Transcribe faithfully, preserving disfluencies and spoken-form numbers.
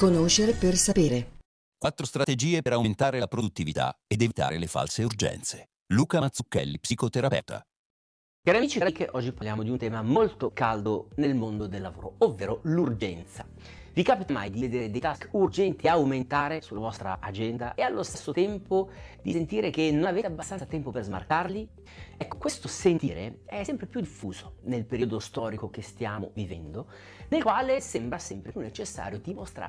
Conoscere per sapere. Quattro strategie per aumentare la produttività ed evitare le false urgenze. Luca Mazzucchelli, psicoterapeuta. Cari amici, che oggi parliamo di un tema molto caldo nel mondo del lavoro, ovvero l'urgenza. Vi capita mai di vedere dei task urgenti aumentare sulla vostra agenda e allo stesso tempo di sentire che non avete abbastanza tempo per smarcarli? Ecco, questo sentire è sempre più diffuso nel periodo storico che stiamo vivendo, nel quale sembra sempre più necessario dimostrare